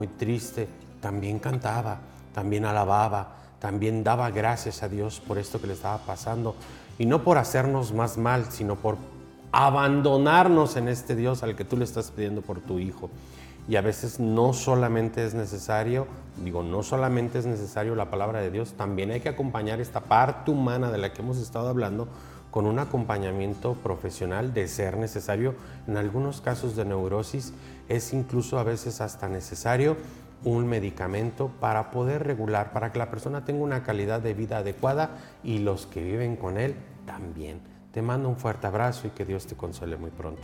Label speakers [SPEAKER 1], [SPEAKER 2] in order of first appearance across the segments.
[SPEAKER 1] muy triste, también cantaba, también alababa, también daba gracias a Dios por esto que le estaba pasando. Y no por hacernos más mal, sino por abandonarnos en este Dios al que tú le estás pidiendo por tu hijo. Y a veces no solamente es necesario la palabra de Dios, también hay que acompañar esta parte humana de la que hemos estado hablando con un acompañamiento profesional de ser necesario. En algunos casos de neurosis es incluso a veces hasta necesario un medicamento para poder regular, para que la persona tenga una calidad de vida adecuada y los que viven con él también. Te mando un fuerte abrazo y que Dios te consuele muy pronto.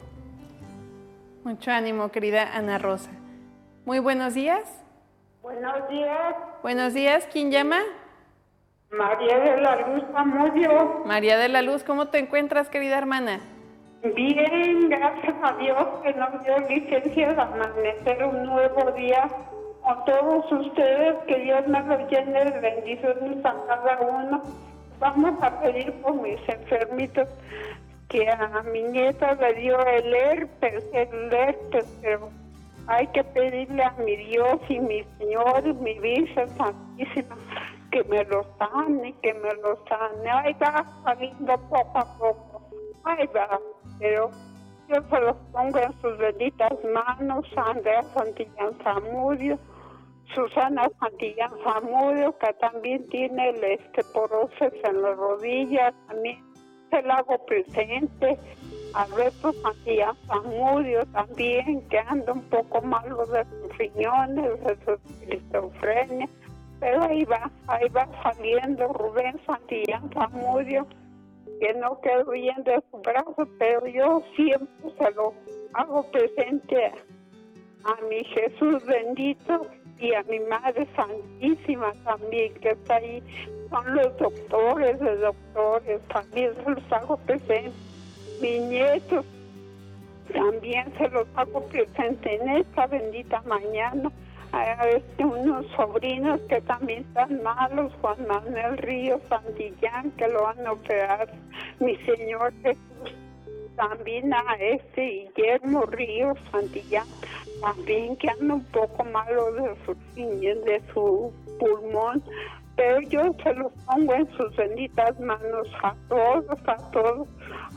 [SPEAKER 2] Mucho ánimo, querida Ana Rosa. Muy buenos días.
[SPEAKER 3] Buenos días.
[SPEAKER 2] Buenos días, ¿quién llama?
[SPEAKER 3] María de la Luz Zamudio.
[SPEAKER 2] María de la Luz, ¿cómo te encuentras, querida hermana?
[SPEAKER 3] Bien, gracias a Dios que nos dio licencia de amanecer un nuevo día con todos ustedes, que Dios me los llene de bendiciones a cada uno. Vamos a pedir por mis enfermitos, que a mi nieta le dio el herpes, pero hay que pedirle a mi Dios y mi Señor, mi Virgen Santísima, que me lo sane, que me lo sane. Ahí va saliendo poco a poco, ahí va, pero yo se los pongo en sus benditas manos. Andrea Santillán Zamudio, Susana Santillán Zamudio, que también tiene el porosis en las rodillas, también se la hago presente. Alberto Santillán Zamudio también, que anda un poco malo de sus riñones, de su esquizofrenia, pero ahí va saliendo. Rubén Santillán Zamudio, que no quedó bien de su brazo, pero yo siempre se lo hago presente a mi Jesús bendito y a mi Madre Santísima también, que está ahí. Son los doctores de doctores, también se los hago presente. Mis nietos también se los hago presente en esta bendita mañana. Hay unos sobrinos que también están malos, Juan Manuel Ríos Santillán, que lo van a operar, mi Señor Jesús. También a Guillermo Ríos Santillán, también que anda un poco malo de su pulmón, pero yo se los pongo en sus benditas manos a todos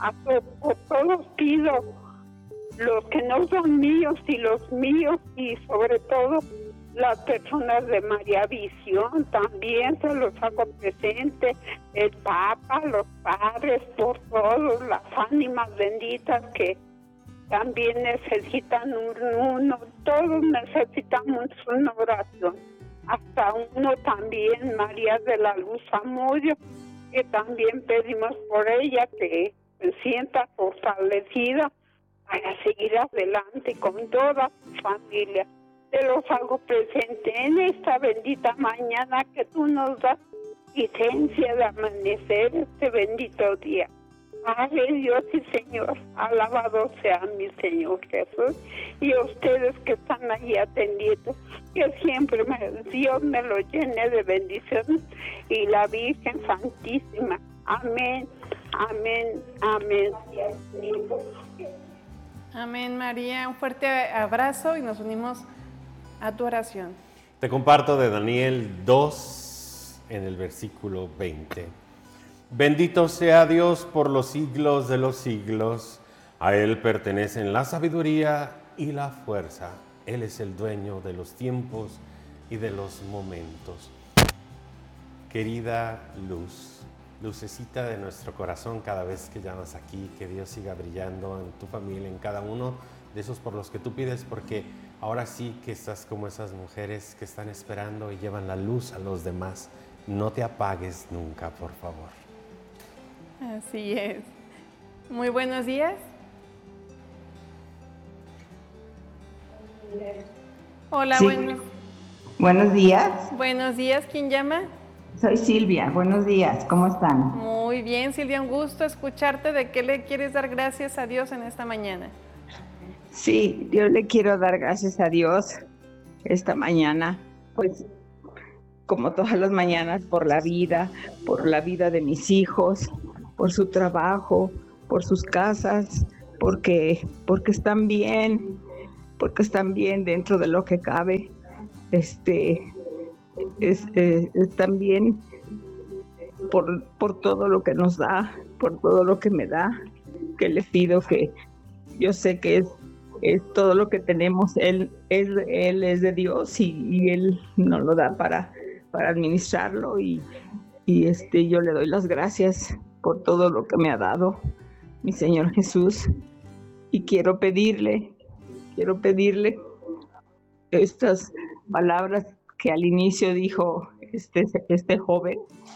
[SPEAKER 3] pido, los que no son míos y los míos, y sobre todo las personas de María Visión, también se los hago presente, el Papa, los padres, por todos, las ánimas benditas que también necesitan todos necesitamos una oración, hasta uno también, María de la Luz Zamudio, que también pedimos por ella que se sienta fortalecida para seguir adelante con toda su familia. Te los hago presente en esta bendita mañana que tú nos das licencia de amanecer este bendito día. Padre Dios y Señor, alabado sea mi Señor Jesús, y a ustedes que están ahí atendiendo, que siempre Dios me lo llene de bendiciones, y la Virgen Santísima. Amén, amén, amén.
[SPEAKER 2] Amén, María. Un fuerte abrazo y nos unimos a tu oración.
[SPEAKER 1] Te comparto de Daniel 2 en el versículo 20. Bendito sea Dios por los siglos de los siglos. A Él pertenecen la sabiduría y la fuerza. Él es el dueño de los tiempos y de los momentos. Querida Luz, lucecita de nuestro corazón cada vez que llamas aquí, que Dios siga brillando en tu familia, en cada uno de esos por los que tú pides, porque ahora sí que estás como esas mujeres que están esperando y llevan la luz a los demás. No te apagues nunca, por favor.
[SPEAKER 2] Así es. Muy buenos días. Hola,
[SPEAKER 4] Sí.
[SPEAKER 2] buenos
[SPEAKER 4] días.
[SPEAKER 2] Buenos días, ¿quién llama?
[SPEAKER 4] Soy Silvia. Buenos días. ¿Cómo están?
[SPEAKER 2] Muy bien, Silvia, un gusto escucharte. ¿De qué le quieres dar gracias a Dios en esta mañana?
[SPEAKER 4] Sí, yo le quiero dar gracias a Dios esta mañana, pues como todas las mañanas, por la vida de mis hijos, por su trabajo, por sus casas, porque están bien dentro de lo que cabe. es también por todo lo que nos da, por todo lo que me da, que le pido que yo sé que es todo lo que tenemos, Él es de Dios y Él nos lo da para administrarlo y yo le doy las gracias por todo lo que me ha dado mi Señor Jesús y quiero pedirle estas palabras que al inicio dijo este joven,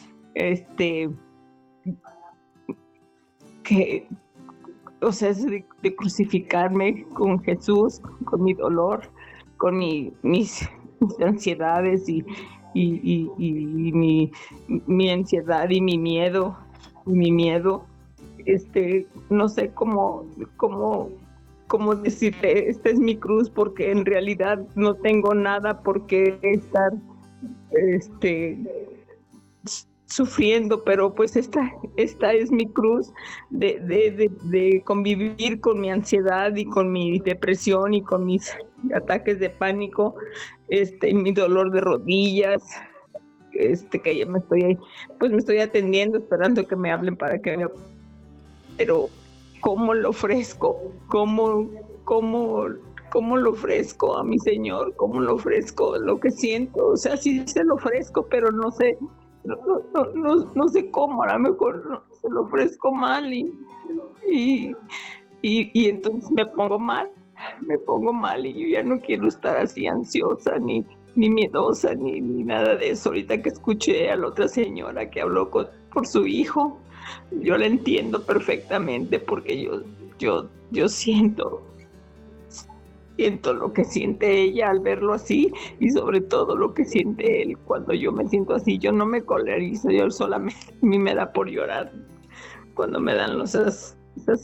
[SPEAKER 4] que, o sea, es de crucificarme con Jesús, con mi dolor, con mis ansiedades y mi ansiedad y mi miedo, no sé cómo decirle, esta es mi cruz, porque en realidad no tengo nada por qué estar sufriendo, pero pues esta es mi cruz de convivir con mi ansiedad y con mi depresión y con mis ataques de pánico, mi dolor de rodillas, que ya me estoy atendiendo, esperando que me hablen para que me... Pero ¿cómo lo ofrezco? ¿Cómo lo ofrezco a mi Señor? ¿Cómo lo ofrezco? Lo que siento, o sea, sí se lo ofrezco, pero no sé, no sé cómo, a lo mejor se lo ofrezco mal y entonces me pongo mal y yo ya no quiero estar así ansiosa ni miedosa ni nada de eso. Ahorita que escuché a la otra señora que habló por su hijo, yo la entiendo perfectamente porque yo siento lo que siente ella al verlo así y sobre todo lo que siente él cuando yo me siento así. Yo no me colerizo, yo solamente, a mí me da por llorar cuando me dan esos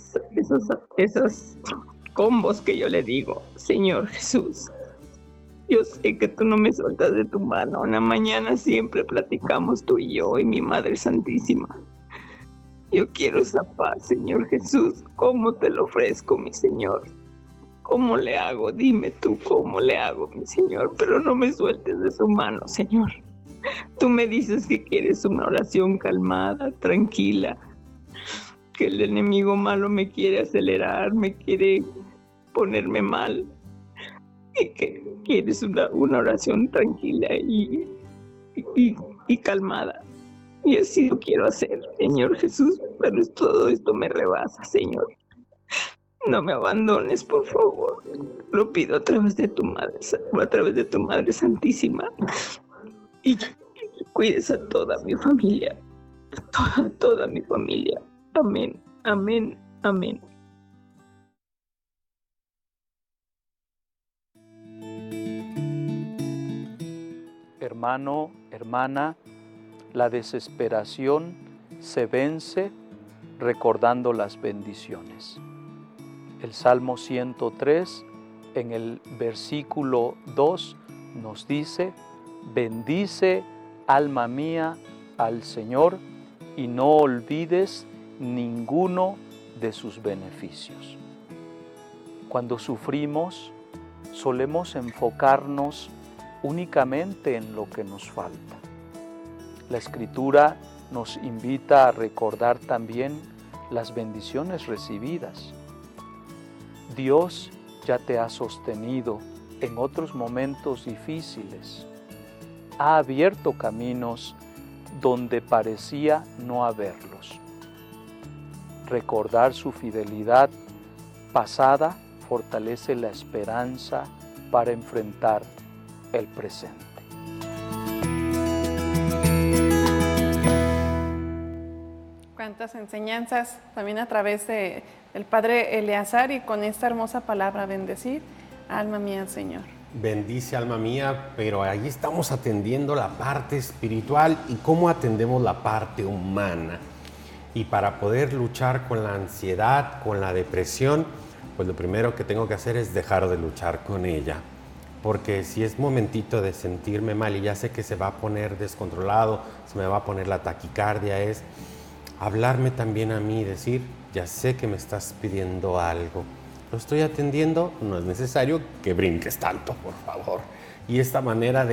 [SPEAKER 4] combos que yo le digo, Señor Jesús, yo sé que tú no me sueltas de tu mano. Una mañana siempre platicamos tú y yo y mi Madre Santísima. Yo quiero esa paz, Señor Jesús. ¿Cómo te lo ofrezco, mi Señor? ¿Cómo le hago? Dime tú cómo le hago, mi Señor. Pero no me sueltes de su mano, Señor. Tú me dices que quieres una oración calmada, tranquila. Que el enemigo malo me quiere acelerar, me quiere ponerme mal. Y que quieres una oración tranquila y calmada. Y así lo quiero hacer, Señor Jesús, pero todo esto me rebasa, Señor. No me abandones, por favor. Lo pido a través de tu Madre Santísima. Y que cuides a toda mi familia, a toda mi familia. Amén, amén, amén.
[SPEAKER 5] Hermano, hermana, la desesperación se vence recordando las bendiciones. El Salmo 103, en el versículo 2, nos dice: bendice, alma mía, al Señor, y no olvides ninguno de sus beneficios. Cuando sufrimos, solemos enfocarnos únicamente en lo que nos falta. La Escritura nos invita a recordar también las bendiciones recibidas. Dios ya te ha sostenido en otros momentos difíciles. Ha abierto caminos donde parecía no haberlos. Recordar su fidelidad pasada fortalece la esperanza para enfrentar el presente.
[SPEAKER 2] Cuántas enseñanzas también a través del Padre Eleazar, y con esta hermosa palabra, bendecir, alma mía, Señor.
[SPEAKER 1] Bendice, alma mía, pero ahí estamos atendiendo la parte espiritual y cómo atendemos la parte humana. Y para poder luchar con la ansiedad, con la depresión, pues lo primero que tengo que hacer es dejar de luchar con ella. Porque si es momentito de sentirme mal y ya sé que se va a poner descontrolado, se me va a poner la taquicardia, es hablarme también a mí, decir, ya sé que me estás pidiendo algo. Lo estoy atendiendo, no es necesario que brinques tanto, por favor. y esta manera de